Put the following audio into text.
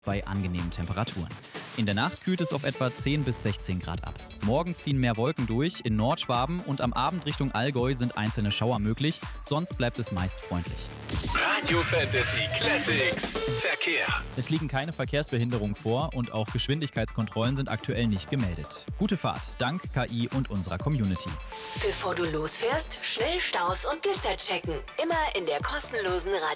bei angenehmen Temperaturen. In der Nacht kühlt es auf etwa 10 bis 16 Grad ab. Morgen ziehen mehr Wolken durch, in Nordschwaben und am Abend Richtung Allgäu sind einzelne Schauer möglich, sonst bleibt es meist freundlich. Radio Fantasy Classics Verkehr. Es liegen keine Verkehrsbehinderungen vor und auch Geschwindigkeitskontrollen sind aktuell nicht gemeldet. Gute Fahrt, dank KI und unserer Community. Bevor du losfährst, schnell Staus und Blitzer checken. Immer in der kostenlosen Radio